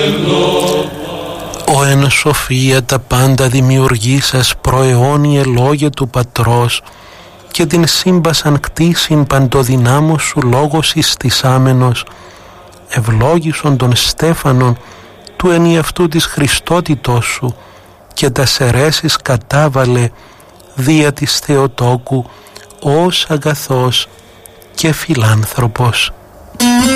Ο εν σοφία τα πάντα δημιουργήσας προαιώνιε λόγε του Πατρός και την σύμπασαν κτίσιν παντοδυνάμω σου λόγος ιστισάμενος, ευλόγησον των στέφανων του ενιαυτού της Χριστότητός σου και τα σερέσεις κατάβαλε δια της Θεοτόκου ως αγαθός και φιλάνθρωπος.